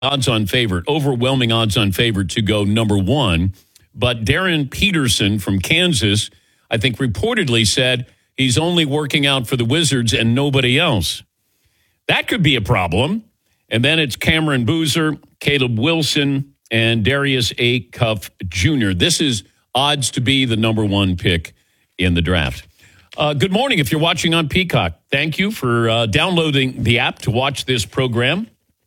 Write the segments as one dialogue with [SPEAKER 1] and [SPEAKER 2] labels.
[SPEAKER 1] odds-on favorite, overwhelming odds-on favorite to go number one. But Darren Peterson from Kansas, I think reportedly said he's only working out for the Wizards and nobody else. That could be a problem. And then it's Cameron Boozer, Caleb Wilson, and Darius A. Cuff Jr. This is odds to be the number one pick in the draft. Good morning if you're watching on Peacock. Thank you for downloading the app to watch this program.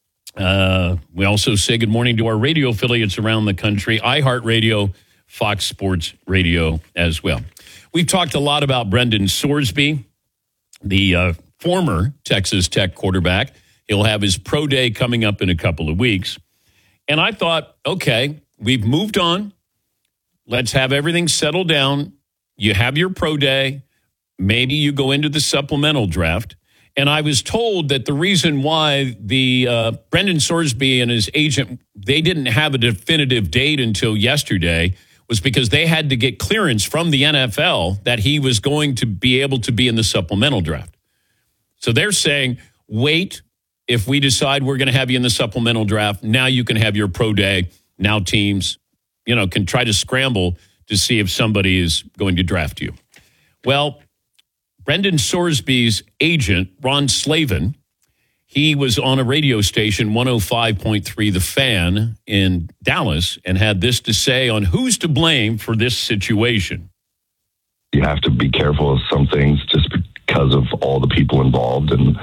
[SPEAKER 1] We also say good morning to our radio affiliates around the country, iHeartRadio, Fox Sports Radio as well. We've talked a lot about Brendan Sorsby, the former Texas Tech quarterback. He'll have his pro day coming up in a couple of weeks. And I thought, okay, we've moved on. Let's have everything settled down. You have your pro day. Maybe you go into the supplemental draft. And I was told that the reason why the Brendan Sorsby and his agent, they didn't have a definitive date until yesterday was because they had to get clearance from the NFL that he was going to be able to be in the supplemental draft. So they're saying, wait, if we decide we're going to have you in the supplemental draft, now you can have your pro day. Now teams, can try to scramble to see if somebody is going to draft you. Well, Brendan Sorsby's agent, Ron Slavin, he was on a radio station, 105.3 The Fan in Dallas, and had this to say on who's to blame for this situation.
[SPEAKER 2] You have to be careful of some things just because of all the people involved. And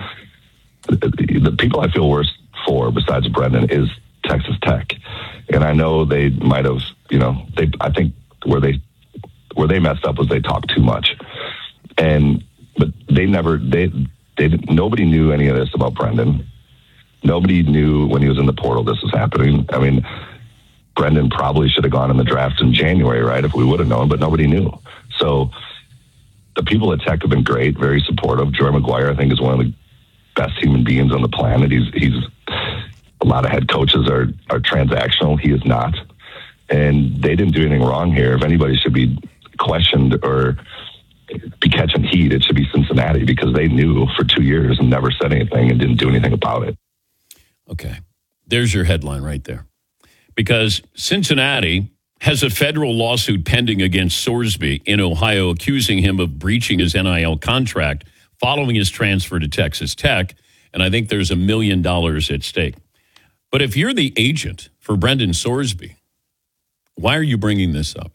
[SPEAKER 2] the people I feel worse for, besides Brendan, is Texas Tech. And I know they might have, I think where they messed up was they talked too much. But nobody knew any of this about Brendan. Nobody knew when he was in the portal this was happening. I mean, Brendan probably should have gone in the draft in January, right, if we would have known, but nobody knew. So the people at Tech have been great, very supportive. Joey McGuire, I think, is one of the best human beings on the planet. He's a lot of head coaches are transactional. He is not. And they didn't do anything wrong here. If anybody should be questioned or be catching heat, it should be Cincinnati, because they knew for 2 years and never said anything and didn't do anything about it.
[SPEAKER 1] Okay. There's your headline right there. Because Cincinnati has a federal lawsuit pending against Sorsby in Ohio, accusing him of breaching his NIL contract following his transfer to Texas Tech. And I think there's $1 million at stake. But if you're the agent for Brendan Sorsby, why are you bringing this up?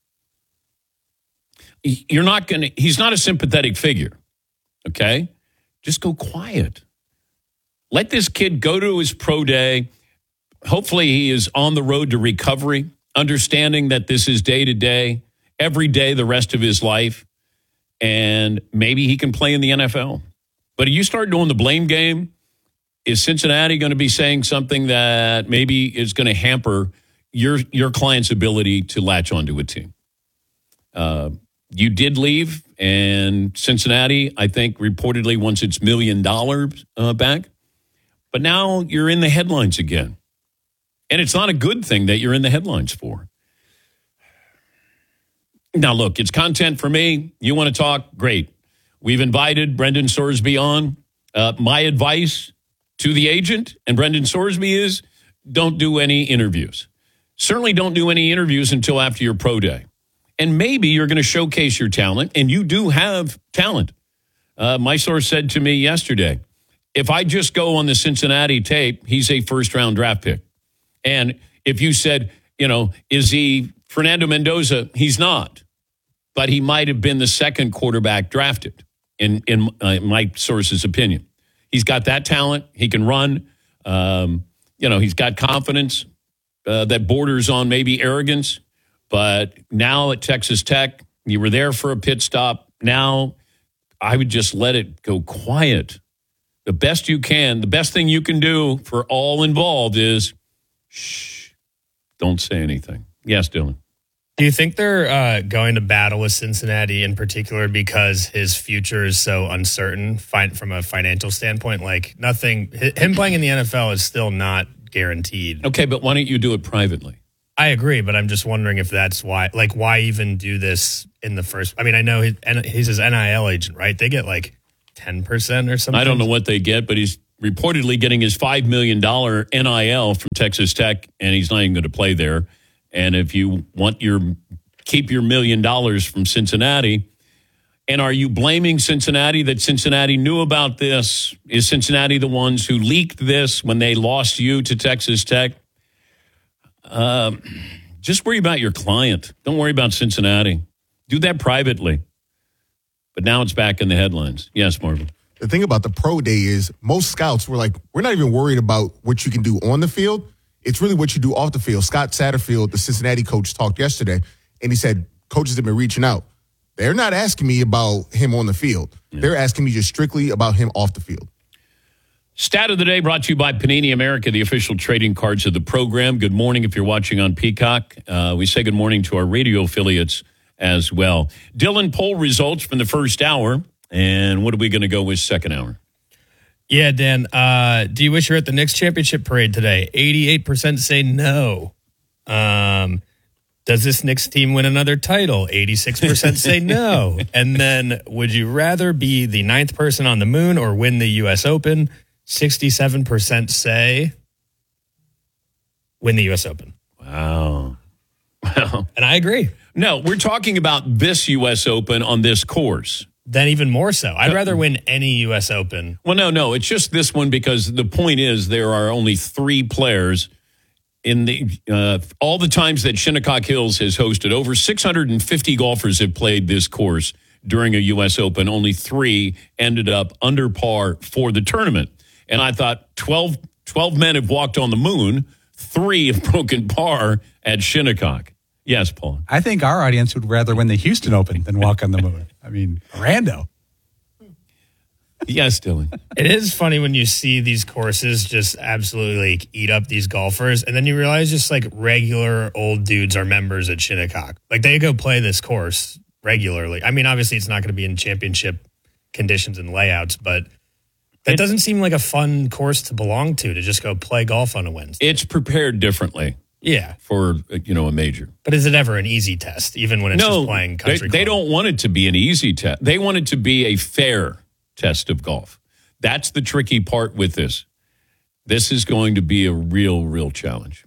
[SPEAKER 1] He's not a sympathetic figure, okay? Just go quiet. Let this kid go to his pro day. Hopefully he is on the road to recovery, understanding that this is day to day, every day the rest of his life, and maybe he can play in the NFL. But if you start doing the blame game, is Cincinnati going to be saying something that maybe is going to hamper your client's ability to latch onto a team? You did leave, and Cincinnati, I think, reportedly wants its $1 million back. But now you're in the headlines again. And it's not a good thing that you're in the headlines for. Now, look, it's content for me. You want to talk? Great. We've invited Brendan Sorsby on. My advice to the agent and Brendan Sorsby is don't do any interviews. Certainly don't do any interviews until after your pro day. And maybe you're going to showcase your talent, and you do have talent. My source said to me yesterday, if I just go on the Cincinnati tape, he's a first-round draft pick. And if you said, is he Fernando Mendoza? He's not. But he might have been the second quarterback drafted, in my source's opinion. He's got that talent. He can run. He's got confidence that borders on maybe arrogance. But now at Texas Tech, you were there for a pit stop. Now I would just let it go quiet. The best you can, the best thing you can do for all involved is shh, don't say anything. Yes, Dylan.
[SPEAKER 3] Do you think they're going to battle with Cincinnati in particular because his future is so uncertain from a financial standpoint? Like him playing in the NFL is still not guaranteed.
[SPEAKER 1] Okay, but why don't you do it privately?
[SPEAKER 3] I agree, but I'm just wondering if that's why. Like, why even do this in the first? I mean, I know he's his NIL agent, right? They get like 10% or something.
[SPEAKER 1] I don't know what they get, but he's reportedly getting his $5 million NIL from Texas Tech, and he's not even going to play there. And if you want keep your $1 million from Cincinnati, and are you blaming Cincinnati that Cincinnati knew about this? Is Cincinnati the ones who leaked this when they lost you to Texas Tech? Just worry about your client. Don't worry about Cincinnati. Do that privately. But now it's back in the headlines. Yes, Marvin.
[SPEAKER 4] The thing about the pro day is most scouts were like, we're not even worried about what you can do on the field. It's really what you do off the field. Scott Satterfield, the Cincinnati coach, talked yesterday, and he said coaches have been reaching out. They're not asking me about him on the field. Yeah. They're asking me just strictly about him off the field.
[SPEAKER 1] Stat of the day brought to you by Panini America, the official trading cards of the program. Good morning if you're watching on Peacock. We say good morning to our radio affiliates as well. Dylan, poll results from the first hour. And what are we going to go with second hour?
[SPEAKER 3] Yeah, Dan, do you wish you were at the Knicks championship parade today? 88% say no. Does this Knicks team win another title? 86% say no. And then, would you rather be the 9th person on the moon or win the U.S. Open? 67% say win the U.S. Open.
[SPEAKER 1] Wow.
[SPEAKER 3] And I agree.
[SPEAKER 1] No, we're talking about this U.S. Open on this course.
[SPEAKER 3] Then even more so. I'd rather win any U.S. Open.
[SPEAKER 1] Well, no. It's just this one because the point is there are only 3 players in the all the times that Shinnecock Hills has hosted. Over 650 golfers have played this course during a U.S. Open. Only 3 ended up under par for the tournament. And I thought 12 men have walked on the moon. 3 have broken par at Shinnecock. Yes, Paul.
[SPEAKER 5] I think our audience would rather win the Houston Open than walk on the moon. I mean, rando.
[SPEAKER 1] Yes, Dylan.
[SPEAKER 3] It is funny when you see these courses just absolutely like eat up these golfers, and then you realize just like regular old dudes are members at Shinnecock. Like they go play this course regularly. I mean, obviously it's not going to be in championship conditions and layouts, but that doesn't seem like a fun course to belong to just go play golf on a Wednesday.
[SPEAKER 1] It's prepared differently.
[SPEAKER 3] Yeah.
[SPEAKER 1] For, a major.
[SPEAKER 3] But is it ever an easy test, even when it's just playing country club?
[SPEAKER 1] They don't want it to be an easy test. They want it to be a fair test of golf. That's the tricky part with this. This is going to be a real challenge.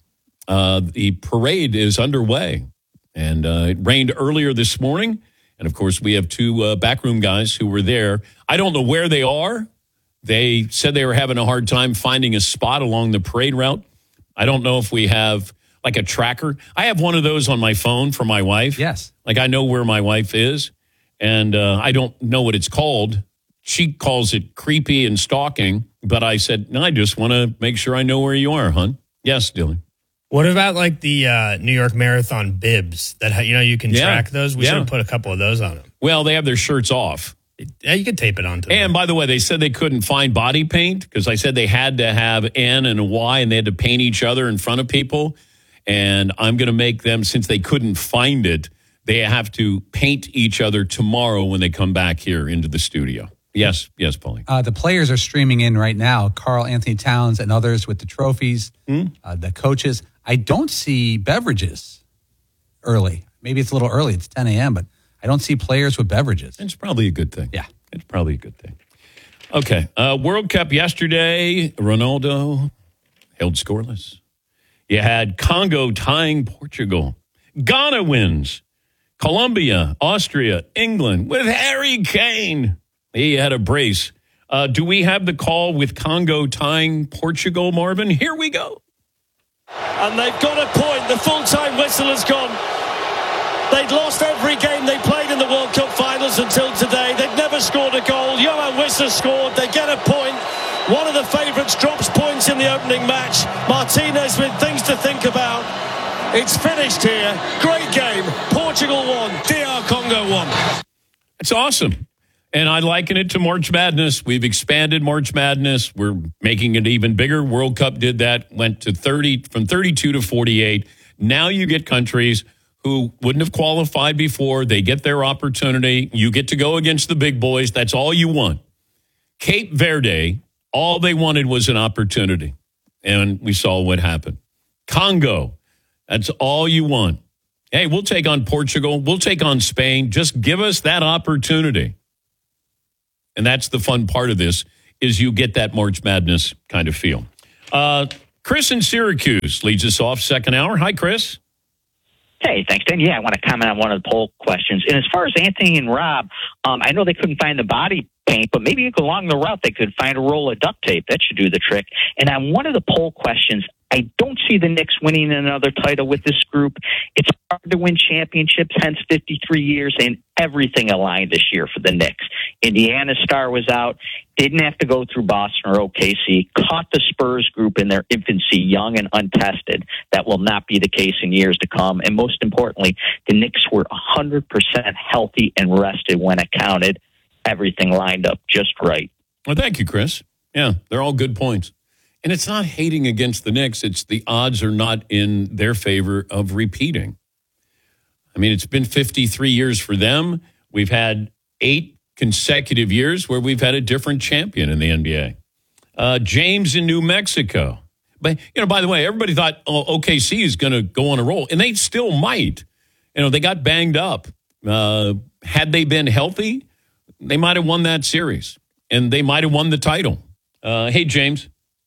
[SPEAKER 1] The parade is underway, and it rained earlier this morning. And, of course, we have 2 backroom guys who were there. I don't know where they are. They said they were having a hard time finding a spot along the parade route. I don't know if we have like a tracker. I have one of those on my phone for my wife.
[SPEAKER 5] Yes.
[SPEAKER 1] Like I know where my wife is, and I don't know what it's called. She calls it creepy and stalking, but I said, no, I just want to make sure I know where you are, hon. Yes, Dylan.
[SPEAKER 3] What about like the New York Marathon bibs that, you can track those? We should have put a couple of those on them.
[SPEAKER 1] Well, they have their shirts off.
[SPEAKER 3] Yeah, you could tape it onto them.
[SPEAKER 1] And by the way, they said they couldn't find body paint because I said they had to have N and a Y and they had to paint each other in front of people. And I'm going to make them, since they couldn't find it, they have to paint each other tomorrow when they come back here into the studio. Yes, Paulie.
[SPEAKER 5] The players are streaming in right now. Karl Anthony Towns and others with the trophies, the coaches. I don't see beverages early. Maybe it's a little early. It's 10 a.m., but I don't see players with beverages.
[SPEAKER 1] It's probably a good thing.
[SPEAKER 5] Yeah.
[SPEAKER 1] It's probably a good thing. Okay. World Cup yesterday, Ronaldo held scoreless. You had Congo tying Portugal. Ghana wins. Colombia, Austria, England with Harry Kane. He had a brace. Do we have the call with Congo tying Portugal, Marvin? Here we go.
[SPEAKER 6] And they've got a point. The full-time whistle has gone. They'd lost every game they played in the World Cup finals until today. They'd never scored a goal. Johan Wissa scored. They get a point. One of the favourites drops points in the opening match. Martinez with things to think about. It's finished here. Great game. Portugal won. DR Congo won.
[SPEAKER 1] It's awesome. And I liken it to March Madness. We've expanded March Madness. We're making it even bigger. World Cup did that, went to 30, from 32 to 48. Now you get countries who wouldn't have qualified before. They get their opportunity. You get to go against the big boys. That's all you want. Cape Verde, all they wanted was an opportunity. And we saw what happened. Congo, that's all you want. Hey, we'll take on Portugal. We'll take on Spain. Just give us that opportunity. And that's the fun part of this, is you get that March Madness kind of feel. Chris in Syracuse leads us off second hour. Hi, Chris.
[SPEAKER 7] Hey, thanks, Dan. Yeah, I want to comment on one of the poll questions. And as far as Anthony and Rob, I know they couldn't find the body paint, but maybe along the route they could find a roll of duct tape. That should do the trick. And on one of the poll questions, I don't see the Knicks winning another title with this group. It's hard to win championships, hence 53 years, and everything aligned this year for the Knicks. Indiana's star was out, didn't have to go through Boston or OKC, caught the Spurs group in their infancy, young and untested. That will not be the case in years to come. And most importantly, the Knicks were 100% healthy and rested when it counted. Everything lined up just right.
[SPEAKER 1] Well, thank you, Chris. Yeah, they're all good points. And it's not hating against the Knicks. It's the odds are not in their favor of repeating. I mean, it's been 53 years for them. We've had 8 consecutive years where we've had a different champion in the NBA. James in New Mexico. But, by the way, everybody thought OKC is going to go on a roll, and they still might. They got banged up. Had they been healthy, they might have won that series, and they might have won the title. Hey, James.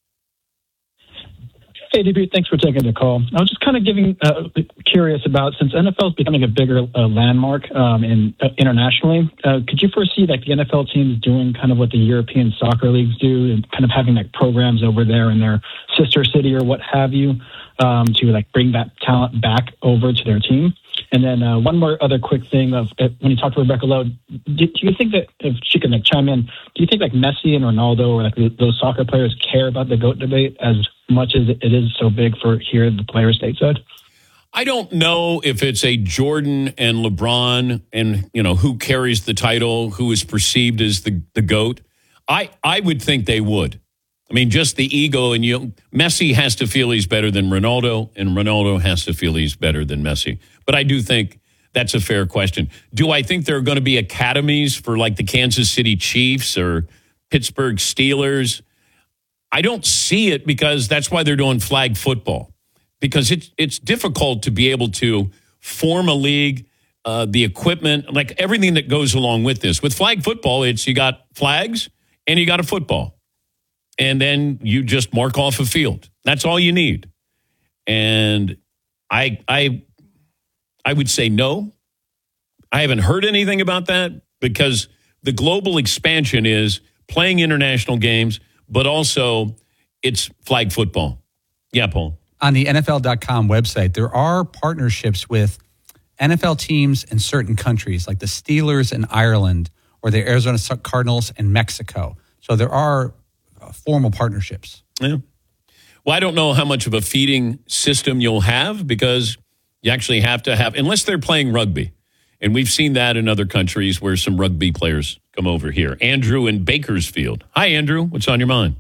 [SPEAKER 8] Hey, DB, thanks for taking the call. I was just kind of curious about, since NFL is becoming a bigger landmark internationally, could you foresee the NFL teams doing kind of what the European soccer leagues do and kind of having programs over there in their sister city or what have you to bring that talent back over to their team? And then one more other quick thing when you talked to Rebecca Lowe, do you think that, if she can chime in, do you think Messi and Ronaldo or those soccer players care about the GOAT debate as much as it is so big for here the players stateside?
[SPEAKER 1] I don't know if it's a Jordan and LeBron and, who carries the title, who is perceived as the GOAT. I would think they would. I mean, just the ego, and Messi has to feel he's better than Ronaldo, and Ronaldo has to feel he's better than Messi. But I do think that's a fair question. Do I think there are going to be academies for the Kansas City Chiefs or Pittsburgh Steelers? I don't see it, because that's why they're doing flag football, because it's difficult to be able to form a league, the equipment, everything that goes along with this. With flag football, it's you got flags and you got a football. And then you just mark off a field. That's all you need. And I would say no. I haven't heard anything about that, because the global expansion is playing international games, but also it's flag football. Yeah, Paul.
[SPEAKER 5] On the NFL.com website, there are partnerships with NFL teams in certain countries, like the Steelers in Ireland or the Arizona Cardinals in Mexico. So there are formal partnerships.
[SPEAKER 1] Yeah. Well, I don't know how much of a feeding system you'll have, because you actually have to have, unless they're playing rugby. And we've seen that in other countries where some rugby players come over here. Andrew in Bakersfield. Hi, Andrew. What's on your mind?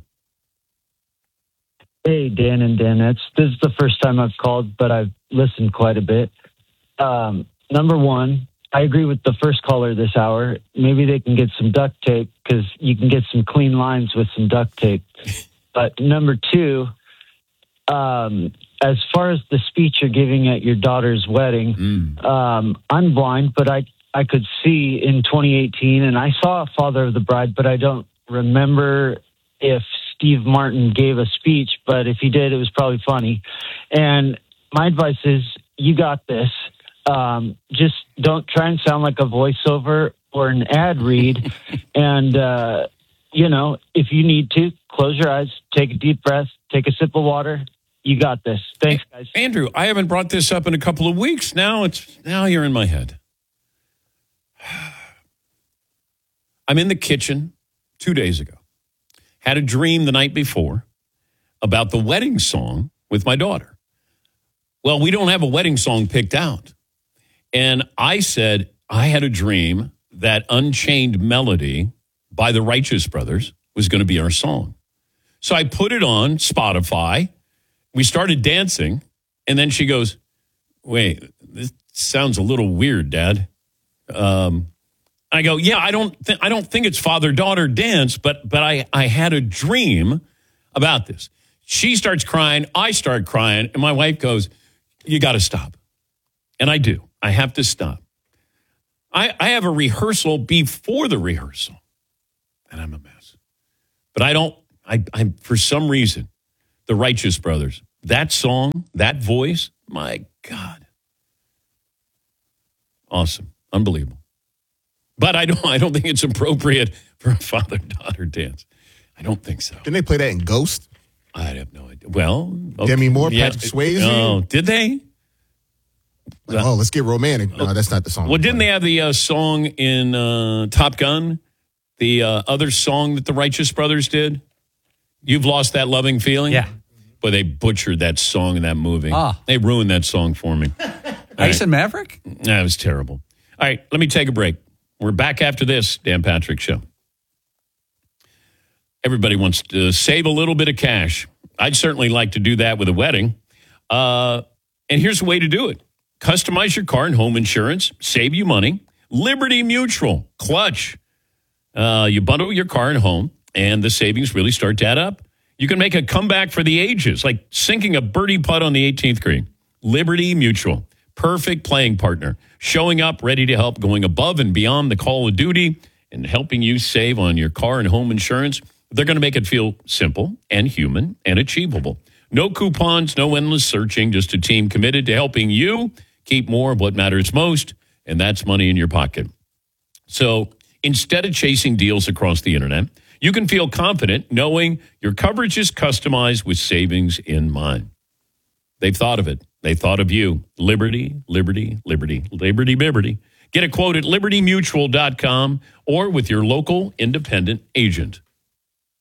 [SPEAKER 9] Hey, Dan and Danettes. This is the first time I've called, but I've listened quite a bit. Number one, I agree with the first caller this hour. Maybe they can get some duct tape, because you can get some clean lines with some duct tape. But number two, as far as the speech you're giving at your daughter's wedding, I'm blind, but I could see in 2018, and I saw Father of the Bride, but I don't remember if Steve Martin gave a speech, but if he did, it was probably funny. And my advice is, you got this. Just don't try and sound like a voiceover or an ad read. And, if you need to, close your eyes, take a deep breath, take a sip of water. You got this. Thanks, guys.
[SPEAKER 1] Andrew, I haven't brought this up in a couple of weeks. Now you're in my head. I'm in the kitchen 2 days ago. Had a dream the night before about the wedding song with my daughter. Well, we don't have a wedding song picked out. And I said, I had a dream that Unchained Melody by the Righteous Brothers was going to be our song. So I put it on Spotify. We started dancing. And then she goes, wait, this sounds a little weird, Dad. I go, yeah, I don't think it's father-daughter dance, but I had a dream about this. She starts crying. I start crying. And my wife goes, you got to stop. And I do. I have to stop. I have a rehearsal before the rehearsal, and I'm a mess. But I for some reason, the Righteous Brothers, that song, that voice, my God. Awesome. Unbelievable. But I don't think it's appropriate for a father-daughter dance. I don't think so.
[SPEAKER 4] Didn't they play that in Ghost?
[SPEAKER 1] I have no idea. Well, okay.
[SPEAKER 4] Demi Moore, Patrick Swayze?
[SPEAKER 1] Oh, did they?
[SPEAKER 4] Oh, let's get romantic. No, that's not the song.
[SPEAKER 1] Well, didn't they have the song in Top Gun? The other song that the Righteous Brothers did? You've Lost That Loving Feeling?
[SPEAKER 5] Yeah.
[SPEAKER 1] Boy, they butchered that song in that movie.
[SPEAKER 5] Ah.
[SPEAKER 1] They ruined that song for me.
[SPEAKER 5] Ice and Maverick?
[SPEAKER 1] That was terrible. All right, let me take a break. We're back after this Dan Patrick Show. Everybody wants to save a little bit of cash. I'd certainly like to do that with a wedding. And here's a way to do it. Customize your car and home insurance. Save you money. Liberty Mutual. Clutch. You bundle your car and home, and the savings really start to add up. You can make a comeback for the ages, like sinking a birdie putt on the 18th green. Liberty Mutual. Perfect playing partner. Showing up, ready to help, going above and beyond the call of duty, and helping you save on your car and home insurance. They're going to make it feel simple and human and achievable. No coupons, no endless searching, just a team committed to helping you keep more of what matters most, and that's money in your pocket. So instead of chasing deals across the internet, you can feel confident knowing your coverage is customized with savings in mind. They've thought of it. They thought of you. Liberty, liberty, liberty, liberty, liberty. Get a quote at libertymutual.com or with your local independent agent.